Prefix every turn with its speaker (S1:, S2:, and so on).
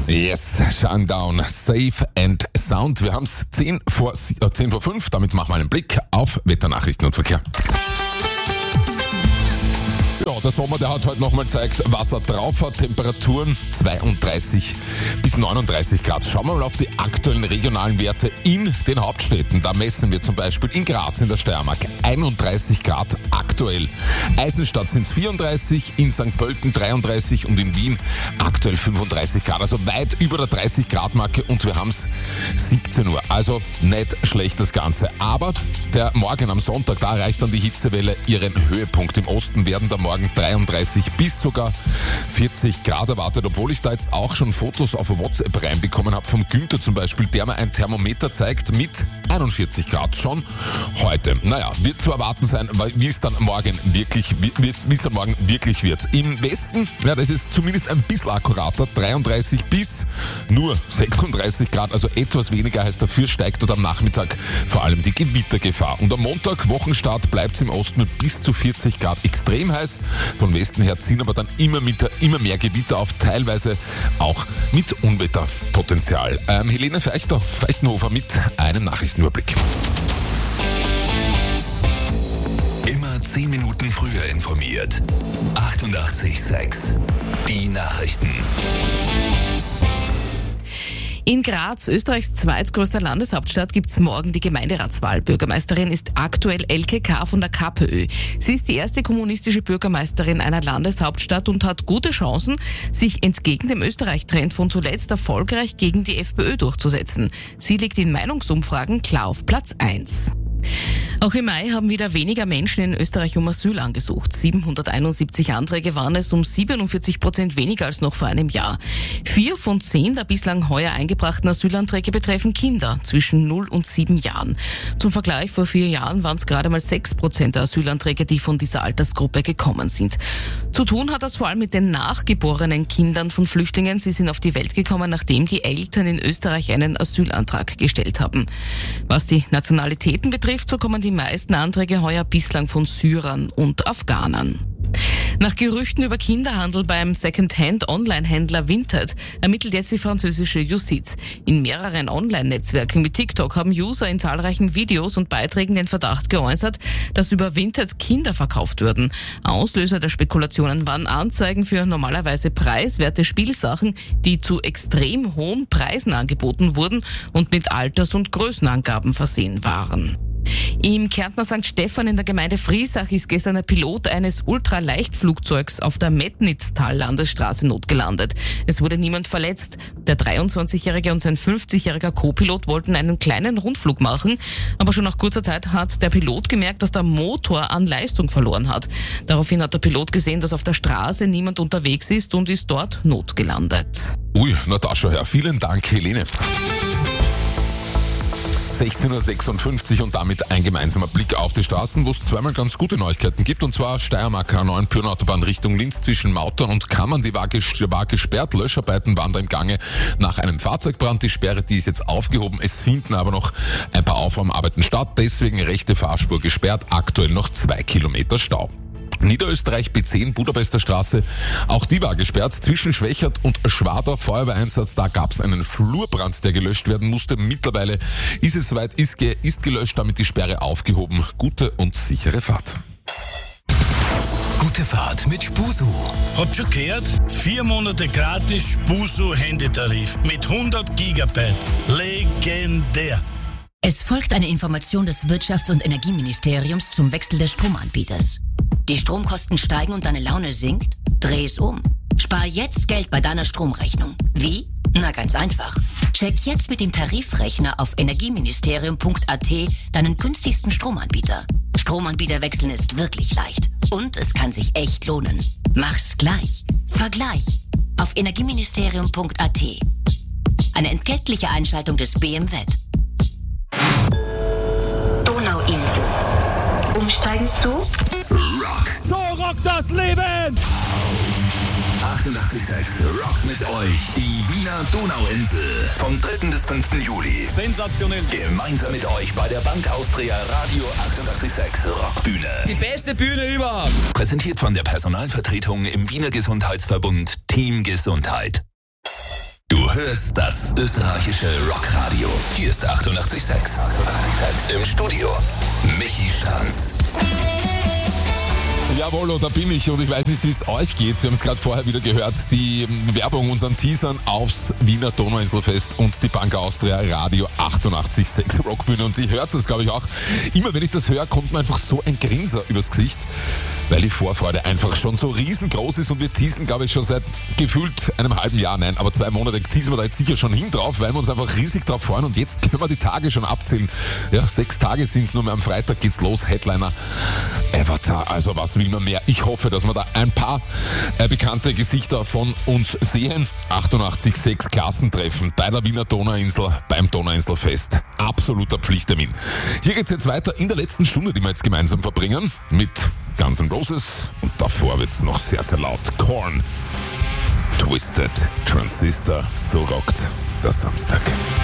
S1: Yes, Shinedown, Safe and Sound. Wir haben es 10 vor 5, damit machen wir einen Blick auf Wetternachrichten und Verkehr. Ja, der Sommer, der hat heute nochmal gezeigt, was er drauf hat. Temperaturen 32 bis 39 Grad. Schauen wir mal auf die aktuellen regionalen Werte in den Hauptstädten. Da messen wir zum Beispiel in Graz in der Steiermark 31 Grad aktuell. Eisenstadt sind es 34, in St. Pölten 33 und in Wien aktuell 35 Grad. Also weit über der 30 Grad Marke und wir haben es 17 Uhr. Also nicht schlecht das Ganze. Aber der Morgen am Sonntag, da erreicht dann die Hitzewelle ihren Höhepunkt. Im Osten werden da morgen 33 bis sogar 40 Grad erwartet, obwohl ich da jetzt auch schon Fotos auf WhatsApp reinbekommen habe vom Günther zum Beispiel, der mir ein Thermometer zeigt mit 41 Grad schon heute. Naja, wird zu erwarten sein, wie es dann morgen wirklich wird. Im Westen, ja, das ist zumindest ein bisschen akkurater, 33 bis nur 36 Grad, also etwas weniger, heißt dafür steigt dort am Nachmittag vor allem die Gewittergefahr. Und am Montag, Wochenstart, bleibt es im Osten mit bis zu 40 Grad extrem heiß. Von Westen her ziehen aber dann immer mehr Gewitter auf, teilweise auch mit Unwetterpotenzial. Helene Feichtenhofer mit einem Nachrichtenüberblick.
S2: Immer 10 Minuten früher informiert. 88,6. Die Nachrichten.
S3: In Graz, Österreichs zweitgrößter Landeshauptstadt, gibt's morgen die Gemeinderatswahl. Bürgermeisterin ist aktuell Elke K. von der KPÖ. Sie ist die erste kommunistische Bürgermeisterin einer Landeshauptstadt und hat gute Chancen, sich entgegen dem Österreich-Trend von zuletzt erfolgreich gegen die FPÖ durchzusetzen. Sie liegt in Meinungsumfragen klar auf Platz 1. Auch im Mai haben wieder weniger Menschen in Österreich um Asyl angesucht. 771 Anträge waren es, um 47% weniger als noch vor einem Jahr. 4 von 10 der bislang heuer eingebrachten Asylanträge betreffen Kinder zwischen 0 und 7 Jahren. Zum Vergleich, vor 4 Jahren waren es gerade mal 6% der Asylanträge, die von dieser Altersgruppe gekommen sind. Zu tun hat das vor allem mit den nachgeborenen Kindern von Flüchtlingen. Sie sind auf die Welt gekommen, nachdem die Eltern in Österreich einen Asylantrag gestellt haben. Was die Nationalitäten betrifft, so kommen die meisten Anträge heuer bislang von Syrern und Afghanern. Nach Gerüchten über Kinderhandel beim Second-Hand-Online-Händler Vinted ermittelt jetzt die französische Justiz. In mehreren Online-Netzwerken wie TikTok haben User in zahlreichen Videos und Beiträgen den Verdacht geäußert, dass über Vinted Kinder verkauft würden. Auslöser der Spekulationen waren Anzeigen für normalerweise preiswerte Spielsachen, die zu extrem hohen Preisen angeboten wurden und mit Alters- und Größenangaben versehen waren. Im Kärntner St. Stephan in der Gemeinde Friesach ist gestern ein Pilot eines Ultraleichtflugzeugs auf der Metnitztal-Landesstraße notgelandet. Es wurde niemand verletzt. Der 23-jährige und sein 50-jähriger Co-Pilot wollten einen kleinen Rundflug machen, aber schon nach kurzer Zeit hat der Pilot gemerkt, dass der Motor an Leistung verloren hat. Daraufhin hat der Pilot gesehen, dass auf der Straße niemand unterwegs ist und ist dort notgelandet.
S1: Ui, na da schon her. Vielen Dank, Helene. 16.56 Uhr und damit ein gemeinsamer Blick auf die Straßen, wo es zweimal ganz gute Neuigkeiten gibt. Und zwar Steiermark A9 Plönautobahn Richtung Linz zwischen Mautern und Kammern. Die war gesperrt. Löscharbeiten waren da im Gange nach einem Fahrzeugbrand. Die Sperre, die ist jetzt aufgehoben. Es finden aber noch ein paar Aufräumarbeiten statt. Deswegen rechte Fahrspur gesperrt. Aktuell noch 2 Kilometer Stau. Niederösterreich B10 Budapester Straße, auch die war gesperrt. Zwischen Schwächert und Schwadorf Feuerwehreinsatz, da gab es einen Flurbrand, der gelöscht werden musste. Mittlerweile ist es soweit, ist gelöscht, damit die Sperre aufgehoben. Gute und sichere Fahrt.
S2: Gute Fahrt mit Spusu.
S4: Habt schon gehört? 4 Monate gratis Spusu-Handytarif mit 100 Gigabyte. Legendär.
S5: Es folgt eine Information des Wirtschafts- und Energieministeriums zum Wechsel des Stromanbieters. Die Stromkosten steigen und deine Laune sinkt? Dreh es um. Spar jetzt Geld bei deiner Stromrechnung. Wie? Na, ganz einfach. Check jetzt mit dem Tarifrechner auf energieministerium.at deinen günstigsten Stromanbieter. Stromanbieter wechseln ist wirklich leicht. Und es kann sich echt lohnen. Mach's gleich. Vergleich. Auf energieministerium.at. Eine entgeltliche Einschaltung des BMWet.
S6: Donauinsel. Umsteigen zu
S2: Rock.
S4: So rockt das Leben!
S2: 88,6 rockt mit euch die Wiener Donauinsel. Vom 3. bis 5. Juli.
S4: Sensationell.
S2: Gemeinsam mit euch bei der Bank Austria Radio 88,6 Rockbühne.
S7: Die beste Bühne überhaupt.
S2: Präsentiert von der Personalvertretung im Wiener Gesundheitsverbund Team Gesundheit. Du hörst das österreichische Rockradio. Hier ist 88,6. Im Studio Michi Schanz.
S1: Jawohl, und da bin ich und ich weiß nicht, wie es euch geht. Sie haben es gerade vorher wieder gehört, die Werbung, unseren Teasern aufs Wiener Donauinselfest und die Bank Austria Radio 88,6 Rockbühne. Und ihr hört es, glaube ich, auch. Immer wenn ich das höre, kommt mir einfach so ein Grinser übers Gesicht, weil die Vorfreude einfach schon so riesengroß ist und wir teasen, glaube ich, schon seit gefühlt einem halben Jahr, nein, aber 2 Monate teasen wir da jetzt sicher schon hin drauf, weil wir uns einfach riesig drauf freuen und jetzt können wir die Tage schon abzählen. Ja, 6 Tage sind es nur mehr, am Freitag geht's los, Headliner Avatar, also was will man mehr? Ich hoffe, dass wir da ein paar bekannte Gesichter von uns sehen. 88,6 Klassentreffen bei der Wiener Donauinsel, beim Donauinselfest. Absoluter Pflichttermin. Hier geht's jetzt weiter in der letzten Stunde, die wir jetzt gemeinsam verbringen, mit Guns N' Roses und davor wird's noch sehr, sehr laut. Korn, Twisted Transistor, so rockt der Samstag.